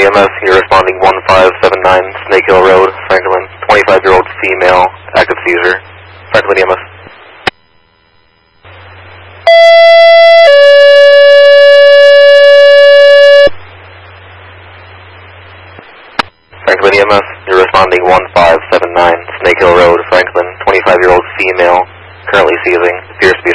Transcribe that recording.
EMS, you're responding 1579 Snake Hill Road, Franklin, 25-year-old female, active seizure. Franklin EMS. Franklin EMS, you're responding 1579 Snake Hill Road, Franklin, 25-year-old female, currently seizing, appears to be